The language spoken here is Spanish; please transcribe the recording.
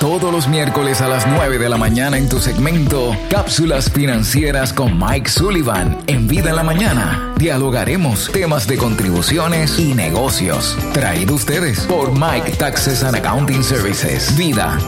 todos los miércoles a las 9 de la mañana en tu segmento Cápsulas Financieras con Mike Sullivan. En Vida en la Mañana dialogaremos temas de contribuciones y negocios. Traído ustedes por Mike Taxes and Accounting Services. Vida